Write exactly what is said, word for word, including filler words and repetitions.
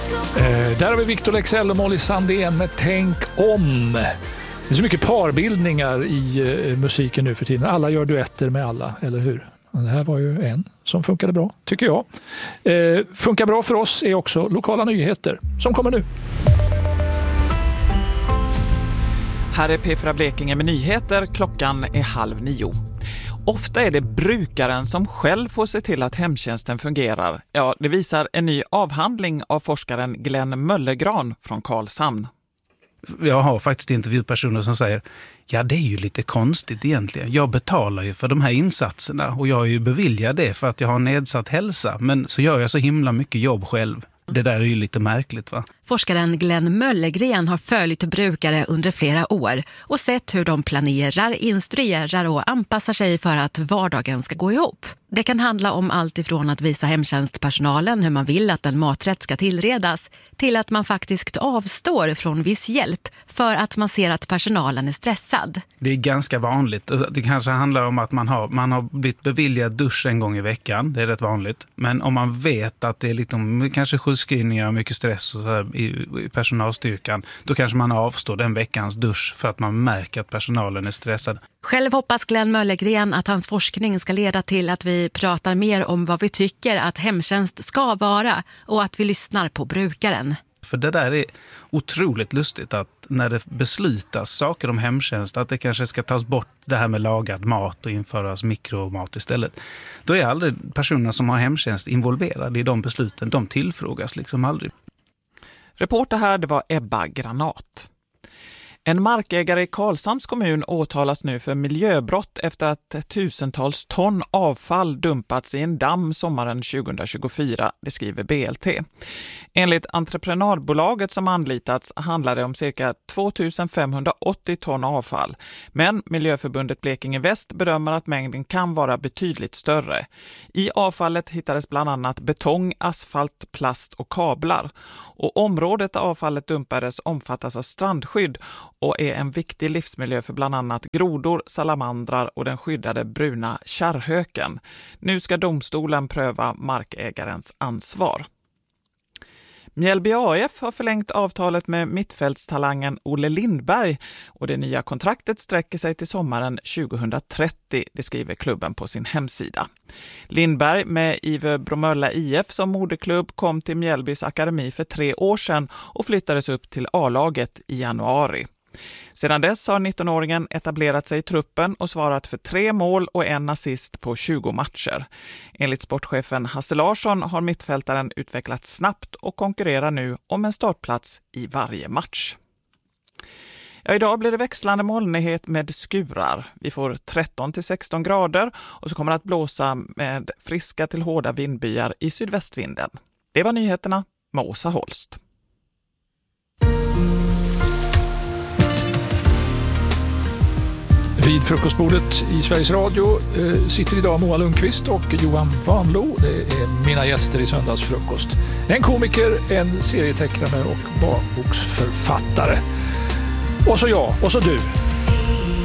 Eh, där har vi Victor Leksell och Molly Sandén med Tänk om. Det är så mycket parbildningar i eh, musiken nu för tiden. Alla gör duetter med alla, eller hur? Det här var ju en som funkade bra, tycker jag. Eh, funkar bra för oss är också lokala nyheter som kommer nu. Här är P fyra Blekinge med nyheter. Klockan är halv nio. Ofta är det brukaren som själv får se till att hemtjänsten fungerar. Ja, det visar en ny avhandling av forskaren Glenn Möllegran från Karlshamn. Jag har faktiskt intervjupersoner som säger, ja det är ju lite konstigt egentligen. Jag betalar ju för de här insatserna och jag är ju beviljad det för att jag har nedsatt hälsa. Men så gör jag så himla mycket jobb själv. Det där är ju lite märkligt, va? Forskaren Glenn Möllegren har följt brukare under flera år och sett hur de planerar, instruerar och anpassar sig för att vardagen ska gå ihop. Det kan handla om allt ifrån att visa hemtjänstpersonalen hur man vill att en maträtt ska tillredas till att man faktiskt avstår från viss hjälp för att man ser att personalen är stressad. Det är ganska vanligt. Det kanske handlar om att man har, man har blivit beviljad dusch en gång i veckan. Det är rätt vanligt. Men om man vet att det är liksom, kanske sjukskrivningar och mycket stress och så här i, i personalstyrkan, då kanske man avstår den veckans dusch för att man märker att personalen är stressad. Själv hoppas Glenn Möllegren att hans forskning ska leda till att vi pratar mer om vad vi tycker att hemtjänst ska vara och att vi lyssnar på brukaren. För det där är otroligt lustigt att när det beslutas saker om hemtjänst, att det kanske ska tas bort det här med lagad mat och införas mikromat istället. Då är aldrig personerna som har hemtjänst involverade i de besluten. De tillfrågas liksom aldrig. Reporter här, det var Ebba Granat. En markägare i Karlshamns kommun åtalas nu för miljöbrott efter att tusentals ton avfall dumpats i en damm sommaren tjugohundratjugofyra, det skriver B L T. Enligt entreprenadbolaget som anlitats handlar det om cirka tvåtusenfemhundraåttio ton avfall. Men Miljöförbundet Blekinge Väst bedömer att mängden kan vara betydligt större. I avfallet hittades bland annat betong, asfalt, plast och kablar. Och området där avfallet dumpades omfattas av strandskydd och är en viktig livsmiljö för bland annat grodor, salamandrar och den skyddade bruna kärrhöken. Nu ska domstolen pröva markägarens ansvar. Mjällby A F har förlängt avtalet med mittfältstalangen Olle Lindberg och det nya kontraktet sträcker sig till sommaren tjugohundratrettio, det skriver klubben på sin hemsida. Lindberg med Ive Bromölla I F som moderklubb kom till Mjällbys akademi för tre år sedan och flyttades upp till A-laget i januari. Sedan dess har nittonåringen etablerat sig i truppen och svarat för tre mål och en assist på tjugo matcher. Enligt sportchefen Hasse Larsson har mittfältaren utvecklats snabbt och konkurrerar nu om en startplats i varje match. Ja, idag blir det växlande molnighet med skurar. Vi får tretton till sexton grader och så kommer det att blåsa med friska till hårda vindbyar i sydvästvinden. Det var nyheterna med Åsa Holst. Vid frukostbordet i Sveriges Radio eh, sitter idag Moa Lundqvist och Johan Vanlo. Det är mina gäster i söndagsfrukost. En komiker, en serietecknare och barnboksförfattare. Och så jag, och så du.